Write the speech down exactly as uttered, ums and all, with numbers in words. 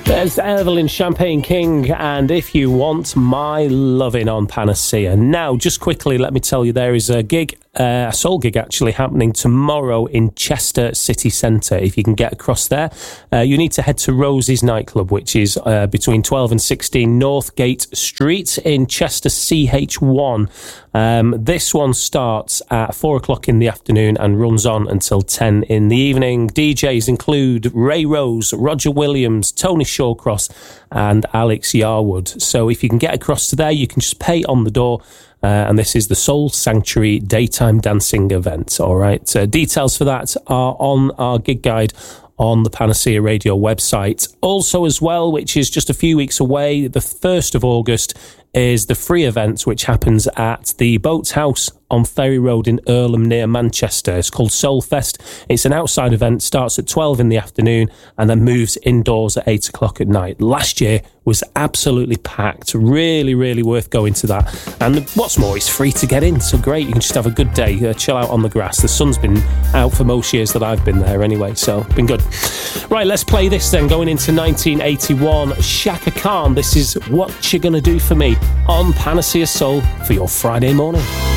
There's Evelyn Champagne King, and If You Want My Lovin' on Panacea. Now, just quickly, let me tell you, there is a gig, uh, a soul gig actually, happening tomorrow in Chester City Centre. If you can get across there, uh, you need to head to Rosie's Nightclub, which is uh, between twelve and sixteen Northgate Street in Chester C H one. Um, this one starts at four o'clock in the afternoon and runs on until ten in the evening. D Js include Ray Rose, Roger Williams, Tony Shawcross and Alex Yarwood. So if you can get across to there, you can just pay on the door. Uh, and this is the Soul Sanctuary Daytime Dancing event. All right. Uh, details for that are on our gig guide on the Panacea Radio website. Also as well, which is just a few weeks away, the first of August is the free event, which happens at the Boats House on Ferry Road in Earlham near Manchester. It's called Soulfest. It's an outside event, starts at twelve in the afternoon and then moves indoors at eight o'clock at night. Last year was absolutely packed. Really, really worth going to that. And what's more, it's free to get in, so great. You can just have a good day, uh, chill out on the grass. The sun's been out for most years that I've been there anyway, so been good. Right, let's play this then. Going into nineteen eighty-one, Shaka Khan. This is What You Gonna Do For Me on Panacea Soul for your Friday morning.